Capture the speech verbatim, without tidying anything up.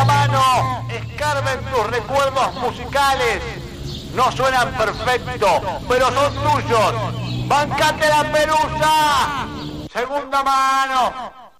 la mano, escarben tus recuerdos musicales. No suenan perfecto, pero son tuyos. ¡Bancate la pelusa! Segunda mano.